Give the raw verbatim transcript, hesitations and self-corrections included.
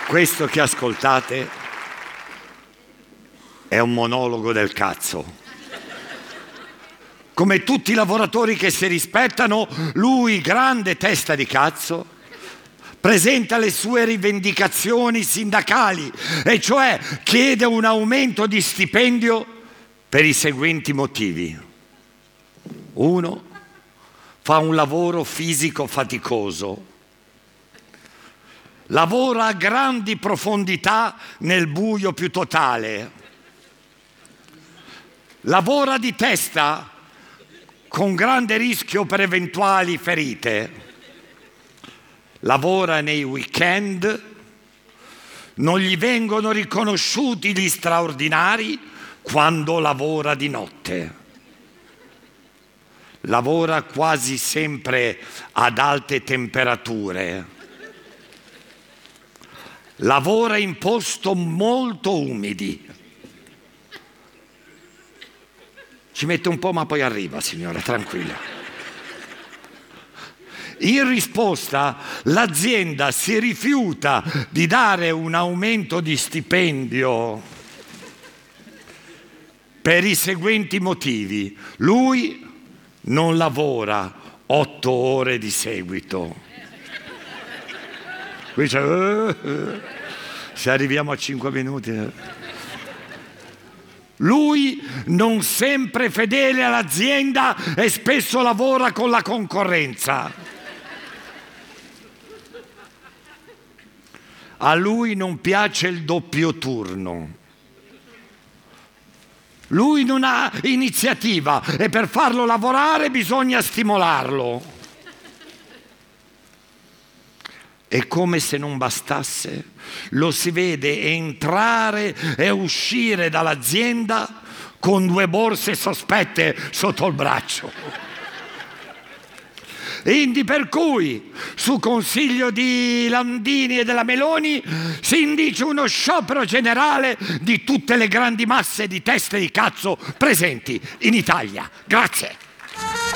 Questo che ascoltate è un monologo del cazzo. Come tutti i lavoratori che si rispettano, lui, grande testa di cazzo, presenta le sue rivendicazioni sindacali, e cioè chiede un aumento di stipendio per i seguenti motivi. Uno, fa un lavoro fisico faticoso. Lavora a grandi profondità nel buio più totale. Lavora di testa con grande rischio per eventuali ferite. Lavora nei weekend, non gli vengono riconosciuti gli straordinari quando lavora di notte. Lavora quasi sempre ad alte temperature. Lavora in posti molto umidi. Ci mette un po', ma poi arriva, signora, tranquilla. In risposta, l'azienda si rifiuta di dare un aumento di stipendio per i seguenti motivi. Lui non lavora otto ore di seguito. Qui c'è, uh, uh, se arriviamo a cinque minuti. Lui non sempre fedele all'azienda e spesso lavora con la concorrenza. A lui non piace il doppio turno. Lui non ha iniziativa e per farlo lavorare bisogna stimolarlo. E come se non bastasse, lo si vede entrare e uscire dall'azienda con due borse sospette sotto il braccio. Indi per cui, su consiglio di Landini e della Meloni, si indice uno sciopero generale di tutte le grandi masse di teste di cazzo presenti in Italia. Grazie.